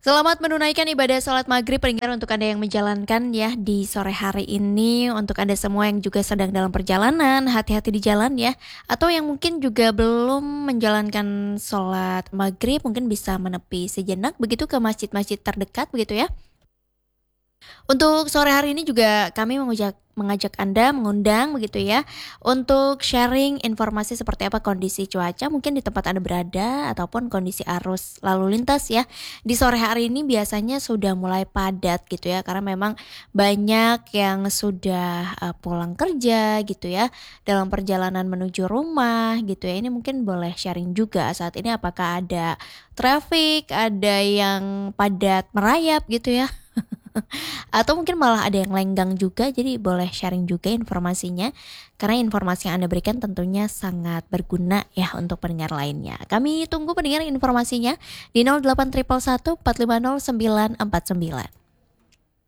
Selamat menunaikan ibadah sholat maghrib pendengar untuk Anda yang menjalankan ya di sore hari ini. Untuk Anda semua yang juga sedang dalam perjalanan, hati-hati di jalan ya. Atau yang mungkin juga belum menjalankan sholat maghrib, mungkin bisa menepi sejenak begitu ke masjid-masjid terdekat begitu ya. Untuk sore hari ini juga kami mengajak Anda, mengundang begitu ya, untuk sharing informasi seperti apa kondisi cuaca mungkin di tempat Anda berada ataupun kondisi arus lalu lintas ya. Di sore hari ini biasanya sudah mulai padat gitu ya, karena memang banyak yang sudah pulang kerja gitu ya, dalam perjalanan menuju rumah gitu ya. Ini mungkin boleh sharing juga saat ini apakah ada traffic, ada yang padat merayap gitu ya. Atau mungkin malah ada yang lenggang juga, jadi boleh sharing juga informasinya. Karena informasi yang Anda berikan tentunya sangat berguna ya untuk pendengar lainnya. Kami tunggu pendengar informasinya di 0811 450 949.